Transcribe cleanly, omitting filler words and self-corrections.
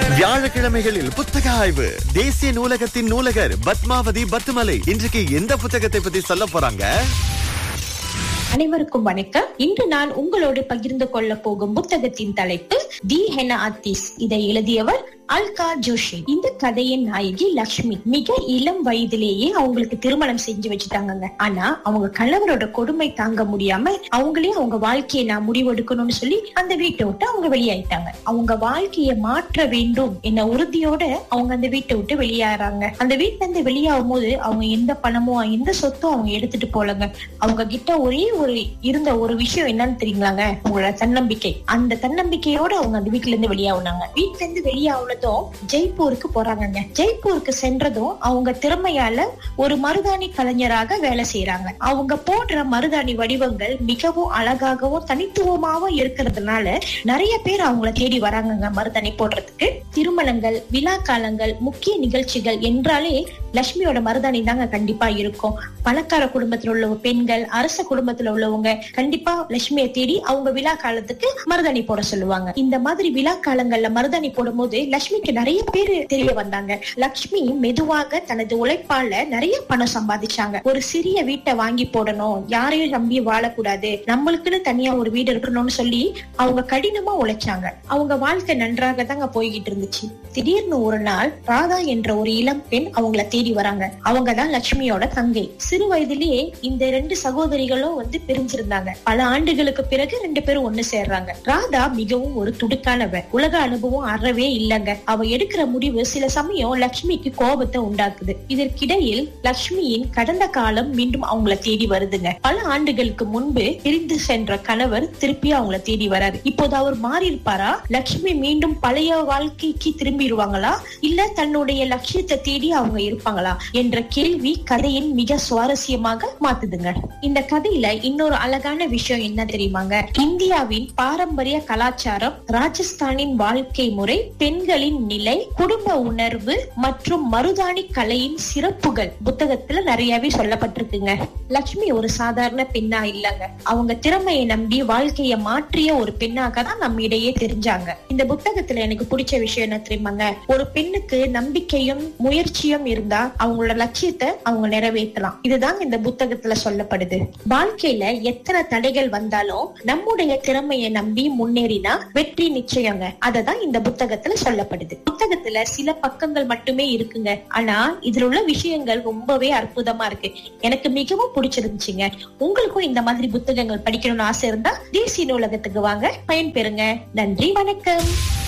வியாழக்கிழமைகளில் புத்தக ஆய்வு தேசிய நூலகத்தின் நூலகர் பத்மாவதி பத்துமலை இன்றைக்கு எந்த புத்தகத்தை பத்தி சொல்ல போறாங்க? அனைவருக்கும் வணக்கம். இன்று நான் உங்களோடு பகிர்ந்து கொள்ள போகும் புத்தகத்தின் தலைப்பு தி ஹெனா ஆர்டிஸ்ட். இதை எழுதியவர் அல்கா ஜோஷி. இந்த கதையின் நாயகி லக்ஷ்மி மிக இளம் வயதிலேயே அவங்களுக்கு திருமணம் செஞ்சு வச்சுட்டாங்க. ஆனா அவங்க கணவரோட கொடுமை தாங்க முடியாம அவங்களே அவங்க வாழ்க்கையை நான் முடிவெடுக்கணும்னு சொல்லி அந்த வீட்டை விட்டு அவங்க வெளியாயிட்டாங்க. அவங்க வாழ்க்கையை மாற்ற வேண்டும் என்ன உறுதியோட அவங்க அந்த வீட்டை விட்டு வெளியேறாங்க. அந்த வீட்டுல இருந்து வெளியாகும் போது அவங்க எந்த பணமும் எந்த சொத்தும் அவங்க எடுத்துட்டு போலங்க. அவங்க கிட்ட ஒரே இருந்த ஒரு விஷயம் என்னன்னு தெரியுங்களாங்க, அவங்களோட தன்னம்பிக்கை. அந்த தன்னம்பிக்கையோட அவங்க அந்த வீட்டுல இருந்து வெளியாகுனாங்க. வீட்டுல இருந்து வெளியாகுனதும் ஜெய்ப்பூருக்கு போறாங்க. ஜெய்ப்பூருக்கு சென்றதும் அவங்க திறமையால ஒரு மருதாணி கலைஞராக வேலை செய்யறாங்க. அவங்க போடுற மருதாணி வடிவங்கள் மிகவும் அழகாகவும் தனித்துவமாகவும் இருக்கிறதுனால நிறைய பேர் அவங்கள தேடி வராங்க மருதாணி போடுறதுக்கு. திருமணங்கள், விழா காலங்கள், முக்கிய நிகழ்ச்சிகள் என்றாலே லட்சுமியோட மருதாணி தாங்க கண்டிப்பா இருக்கும். பணக்கார குடும்பத்துல உள்ள பெண்கள், அரச குடும்பத்துல உள்ளவங்க கண்டிப்பா லட்சுமியை தேடி அவங்க விழா காலத்துக்கு மருதாணி போட சொல்லுவாங்க. இந்த மாதிரி விழா காலங்கள்ல மருதாணி போடும் போது லட்சுமிக்கு நிறைய பேரு தெரிய வந்தாங்க. லட்சுமி மெதுவாக தனது உழைப்பால நிறைய பணம் சம்பாதிச்சாங்க. ஒரு சிறிய வீட்டை வாங்கி போடணும், யாரையும் நம்பி வாழக்கூடாது, நம்மளுக்குன்னு தனியா ஒரு வீடு இருக்கணும்னு சொல்லி அவங்க கடினமா உழைச்சாங்க. அவங்க வாழ்க்கை நன்றாக தாங்க போய்கிட்டு இருந்துச்சு. திடீர்னு ஒரு நாள் ராதா என்ற ஒரு இளம் பெண் அவங்கள தேடி வராங்க. அவங்கதான் லட்சுமியோட தங்கை. சிறு வயதிலேயே இந்த 2 சகோதரிகளும் பிரிஞ்சிருந்தாங்க. பல ஆண்டுகளுக்கு பிறகு 2 பேரும் ஒண்ணு சேர்றாங்க. ராதா மிகவும் ஒரு துடுக்கானவ. உலக அனுபவம் அறவே இல்லங்க. அவ எடுக்கிற முடிவு சில சமயம் லட்சுமிக்கு கோபத்தை உண்டாக்குது. இதற்கிடையில் லட்சுமியின் கடந்த காலம் மீண்டும் அவங்கள தேடி வருதுங்க. பல ஆண்டுகளுக்கு முன்பு பிரிந்து சென்ற கணவர் திருப்பி அவங்கள தேடி வராரு. இப்போது அவர் மாறி இருப்பாரா? லட்சுமி மீண்டும் பழைய வாழ்க்கைக்கு திரும்பிடுவாங்களா, இல்ல தன்னுடைய லட்சியத்தை தேடி அவங்க இருப்பாங்களா என்ற கேள்வி கதையின் மிக சுவாரஸ்யமாக மாத்துதுங்க. இந்த கதையில இன்னொரு அழகான விஷயம் என்ன தெரியுமாங்க? இந்தியாவின் பாரம்பரிய கலாச்சாரம், ராஜஸ்தானின் வாழ்க்கை முறை, பெண்களின் நிலை, குடும்ப உணர்வு மற்றும் மருதாணி கலையின் சிறப்புகள் புத்தகத்துல நிறையவே சொல்லப்பட்டிருக்குங்க. லட்சுமி ஒரு சாதாரண பெண்ணா இல்லங்க. அவங்க திறமையை நம்பி வாழ்க்கைய மாற்றிய ஒரு பெண்ணாக தான் நம்ம இடையே தெரிஞ்சாங்க. இந்த புத்தகத்துல எனக்கு பிடிச்ச விஷயம் என்ன தெரியுமாங்க? ஒரு பெண்ணுக்கு நம்பிக்கையும் முயற்சியும் இருந்தா அவங்களோட லட்சியத்தை அவங்க நிறைவேற்றலாம். இதுதான் இந்த புத்தகத்துல சொல்லப்படுது. வாழ்க்கையில எத்தனை தடைகள் வந்தாலும் நம்முடைய திறமையை நம்பி முன்னேறினா வெற்றி நிச்சயங்க. அததான் இந்த புத்தகத்துல சொல்லப்படுது. புத்தகத்துல சில பக்கங்கள் மட்டுமே இருக்குங்க. ஆனா இதுல உள்ள விஷயங்கள் ரொம்பவே அற்புதமா இருக்கு. எனக்கு மிகவும் பிடிச்சிருந்துச்சுங்க. உங்களுக்கும் இந்த மாதிரி புத்தகங்கள் படிக்கணும்னு ஆசை இருந்தா தேசிய நூலகத்துக்கு வாங்க, பயன்பெறுங்க. நன்றி, வணக்கம்.